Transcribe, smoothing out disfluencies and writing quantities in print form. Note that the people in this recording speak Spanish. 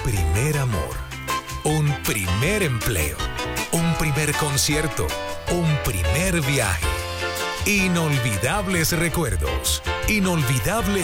primer amor, un primer empleo, un primer concierto, un primer viaje. Inolvidables recuerdos, inolvidables